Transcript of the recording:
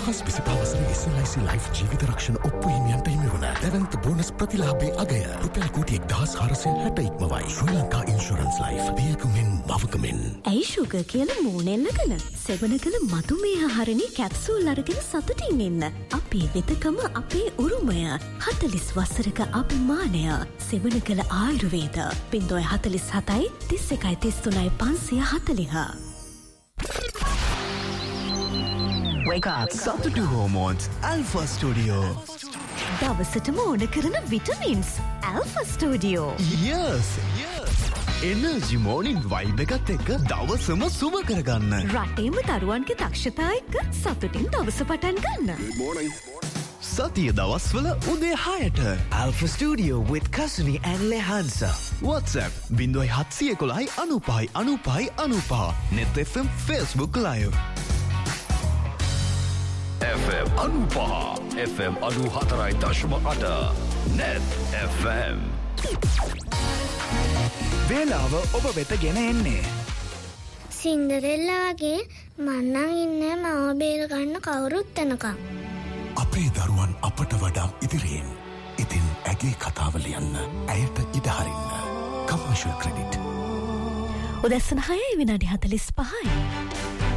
2025 වසරේ SLIC Life ජීවිත රක්ෂණ ඔප්පු හිමියන්ට හිමි වන දැවැන්ත බෝනස් ප්‍රතිලාභයේ අගය රුපියල් කෝටි 1460 ඉක්මවයි. ශ්‍රී ලංකා ඉන්ෂුරන්ස් ලයිෆ් පියකුමින් මවකමින්. ඇයි ෂුගර් කියලා මූණෙන්නකන සෙවනකල මතුමේහ හරණි කැප්සූල් අරගෙන සතුටින් ඉන්න. අපේ වෙතකම අපේ උරුමය. 40 වසරක අභිමානය. සෙවනකල ආයුර්වේද 047 31 33 540. Wake up. Saturday Hormones Alpha Studio. දවසටම ඕන කරන vitamins Alpha Studio. Yes. Energy morning vibe එකත් එක්ක දවසම සුබ කරගන්න. රටේම දරුවන්ගේ දක්ෂතා එක්ක සතුටින් දවස පටන් ගන්න. Good morning. සතිය දවස්වල උදේ 6ට Alpha Studio with Kasuni and Lehansa. WhatsApp 0711959595. Net FM Facebook Live. FM 95 FM 94.8 Net FM වේලාව ඔබ වෙත ගෙන එන්නේ සින්ඩරෙල්ලා වගේ මන්නන් ඉන්නේ මව බේර ගන්න කවුරුත් එනකම්. අපේ දරුවන් අපට වඩා ඉදිරියෙන්. ඉතින් ඇගේ කතාව ලියන්න ඇයට ඉඩ හරින්න. Commercial credit. උදැසන 6 විනාඩි 45යි.